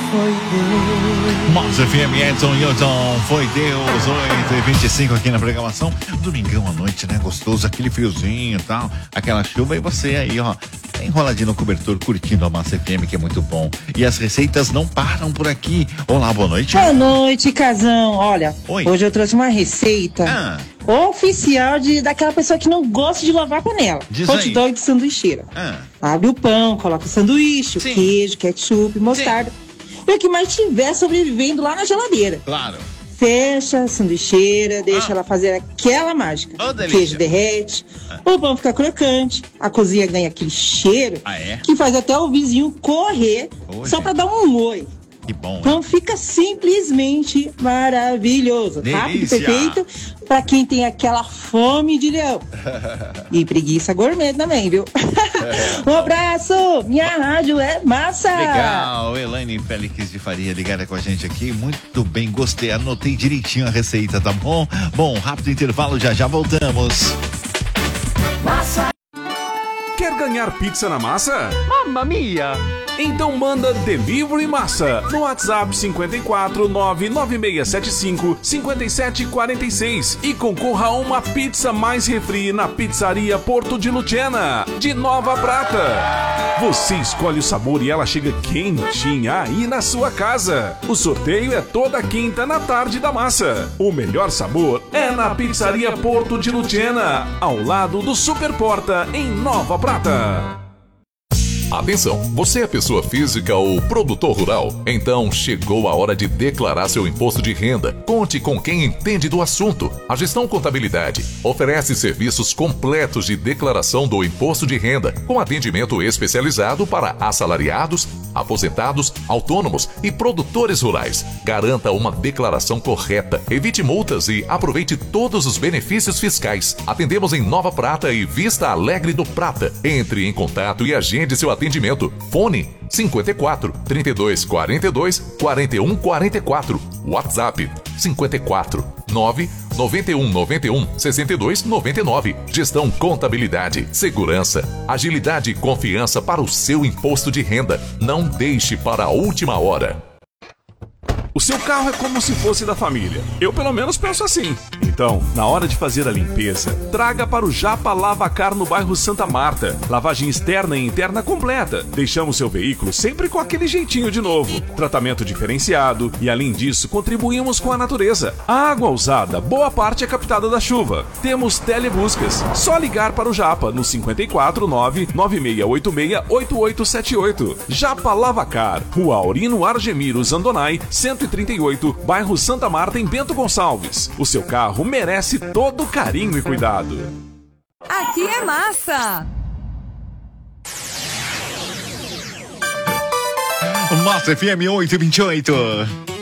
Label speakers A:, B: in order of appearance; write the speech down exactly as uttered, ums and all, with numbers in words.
A: foi Deus.
B: Massa F M, Edson Hilton, foi Deus, oito e vinte e cinco aqui na programação. Domingão à noite, né? Gostoso, aquele friozinho e tal, aquela chuva, e você aí, ó, enroladinho no cobertor, curtindo a Massa F M, que é muito bom. E as receitas não param por aqui. Olá, boa noite.
A: Boa noite, Casão. Olha,
B: Oi.
A: Hoje eu trouxe uma receita
B: Ah.
A: oficial de, daquela pessoa que não gosta de lavar a panela.
B: Diz
A: Hot
B: aí.
A: dog de sanduicheira.
B: Ah.
A: Abre o pão, coloca o sanduíche, o
B: Sim.
A: queijo, ketchup, mostarda. E o que mais tiver sobrevivendo lá na geladeira.
B: Claro.
A: Fecha a sanduicheira, deixa
B: Ah.
A: ela fazer aquela mágica.
B: Ô,
A: O
B: delícia.
A: queijo derrete, o pão fica crocante, a cozinha ganha aquele cheiro
B: Ah, é?
A: que faz até o vizinho correr
B: Ô,
A: só
B: gente.
A: pra dar um oi.
B: Que bom, hein?
A: Então fica simplesmente maravilhoso. Rápido e
B: Delícia.
A: perfeito pra quem tem aquela fome de leão. E preguiça gourmet também, viu? Um abraço! Minha rádio é massa!
B: Legal, Elaine Félix de Faria ligada com a gente aqui, muito bem, gostei, anotei direitinho a receita, tá bom? Bom, rápido intervalo, já já voltamos.
C: Quer ganhar pizza na massa?
D: Mamma mia!
C: Então manda Delivery Massa no WhatsApp cinco quatro nove nove seis sete cinco cinco sete quatro seis e concorra a uma pizza mais refri na Pizzaria Porto de Lucena, de Nova Prata. Você escolhe o sabor e ela chega quentinha aí na sua casa. O sorteio é toda quinta na tarde da massa. O melhor sabor é na Pizzaria Porto de Lucena, ao lado do Super Porta, em Nova Prata.
E: Atenção, você é pessoa física ou produtor rural? Então chegou a hora de declarar seu imposto de renda. Conte com quem entende do assunto. A Gestão Contabilidade oferece serviços completos de declaração do imposto de renda, com atendimento especializado para assalariados, aposentados, autônomos e produtores rurais. Garanta uma declaração correta, evite multas e aproveite todos os benefícios fiscais. Atendemos em Nova Prata e Vista Alegre do Prata. Entre em contato e agende seu atendimento. Fone cinco quatro, trinta e dois, quarenta e dois, quarenta e um, quarenta e quatro. WhatsApp cinco quatro, nove, noventa e um, noventa e um, sessenta e dois, noventa e nove. Gestão Contabilidade, segurança, agilidade e confiança para o seu imposto de renda. Não deixe para a última hora.
C: O seu carro é como se fosse da família. Eu pelo menos penso assim. Então, na hora de fazer a limpeza, traga para o Japa Lavacar no bairro Santa Marta. Lavagem externa e interna completa. Deixamos seu veículo sempre com aquele jeitinho de novo. Tratamento diferenciado e, além disso, contribuímos com a natureza. A água usada, boa parte é captada da chuva. Temos telebuscas. Só ligar para o Japa no cinco quatro nove nove seis oito seis oito oito sete oito. Japa Lavacar, Rua Aurino Argemiro Zandonai, cento e trinta e oito, bairro Santa Marta, em Bento Gonçalves. O seu carro merece todo carinho e cuidado.
F: Aqui é massa!
B: Massa F M oito e vinte e oito.